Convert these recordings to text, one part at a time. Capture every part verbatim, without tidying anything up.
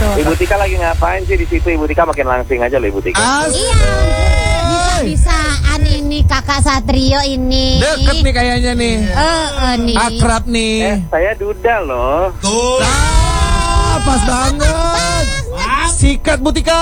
Ibu Tika lagi ngapain sih di situ? Ibu Tika makin langsing aja loh Ibu Tika. Iya, bisa-bisaan ini kakak Satrio ini. Deket nih kayaknya nih. Eh, uh, nih. Akrab nih. Eh, saya Duda loh. Tuh. Ah, pas banget. Sikat Bu Tika.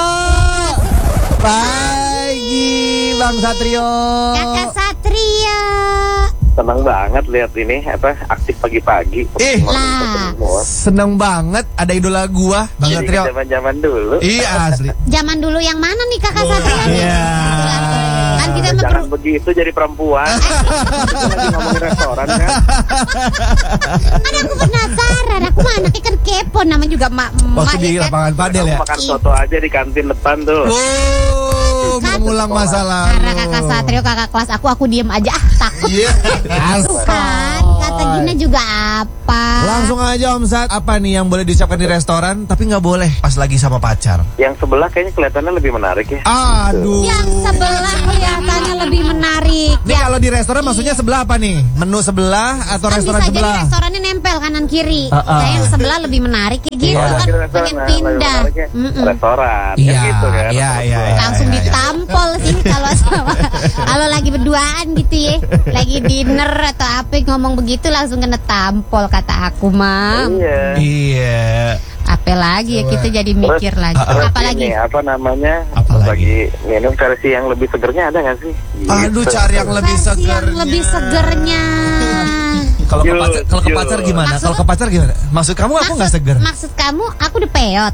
Pagi Bang Satrio. Kakak Satrio. Senang banget lihat ini apa aktif pagi-pagi. Ih, lah. Seneng banget ada idola gua Bang Jadi Satrio. zaman-zaman dulu. Iya asli. Zaman dulu yang mana nih kakak Satrio? Iya. Kan kita mah Jangan begitu jadi perempuan. Kita lagi ngomongin restoran kan. Kan aku penasaran, aku mah anaknya kan kepo, namanya juga mak Waktu di ya kan? lapangan padel Kamu ya. makan soto aja di kantin depan tuh. Oh, Kan- mengulang masa lalu. Karena kakak Satrio kakak kelas aku, aku diem aja ah takut. Iya. Tuh kan, kata Gina juga apa? Langsung aja Om Sat, apa nih yang boleh diucapkan di restoran tapi nggak boleh pas lagi sama pacar? Yang sebelah kayaknya kelihatannya lebih menarik ya. Aduh. Yang sebelah kelihatannya lebih menarik. Nih kalau di restoran maksudnya sebelah apa nih? Menu sebelah atau Kan restoran bisa jadi sebelah? restorannya nempel kanan kiri. Uh-uh. Nah, yang sebelah lebih menarik kayak gitu Iya. kan, Restoran, pengen nah, pindah. lebih menariknya Mm-mm. Restoran. Iya, Kan gitu kan. iya, iya, iya. Langsung iya, iya. ditampol sih kalau sama kalau lagi berduaan gitu ya, lagi dinner atau apa ngomong begitu langsung kena tampol kata aku mah. Iya. Iya. Apa lagi ya kita jadi mikir lagi. Terus Apalagi ini apa namanya? Apa lagi? Lagi minum versi yang lebih segernya ada nggak sih? Aduh, Gitu. cari yang lebih versi yang segernya. lebih segernya. Kalau ke Jul, pacar, kalau ke Jul. pacar gimana? Maksud- Kalau ke pacar gimana? Maksud kamu aku nggak seger? Maksud kamu aku udah peot.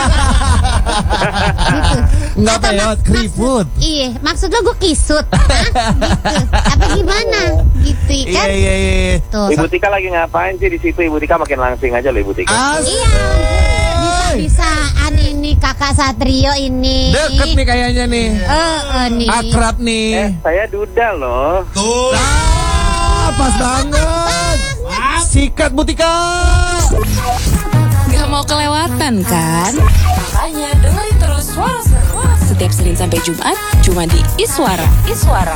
Gitu. Nggak Atau peot, mak- keriput. maksud- Iya, maksud lo gue kisut. Hah? Gitu. Apa gimana? Gitu Iya kan? iya iya. Tuh. Ibu Tika lagi ngapain sih di situ? Ibu Tika makin langsing aja loh Ibu Tika. As. Iya, bisa-bisaan ini kakak Satrio ini. Deket nih kayaknya nih. Eh, uh, nih. Akrab Eh, nih. saya Duda loh. Tuh. Ah, pas banget. Sikat Bu Tika. Gak mau kelewatan kan? Makanya dengerin terus Suara Seru setiap Senin sampai Jumat cuma di Iswara. Iswara.